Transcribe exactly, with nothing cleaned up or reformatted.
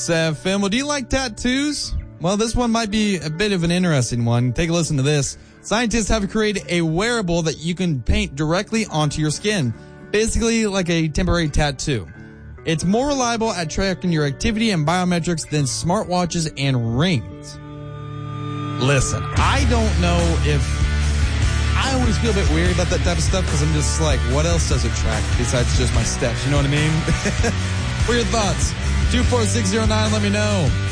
F M. Well, do you like tattoos? Well, this one might be a bit of an interesting one. Take a listen to this. Scientists have created a wearable that you can paint directly onto your skin. Basically like a temporary tattoo. It's more reliable at tracking your activity and biometrics than smartwatches and rings. Listen, I don't know if... I always feel a bit weird about that type of stuff because I'm just like, what else does it track besides just my steps? You know what I mean? What are your thoughts? two four six zero nine, let me know.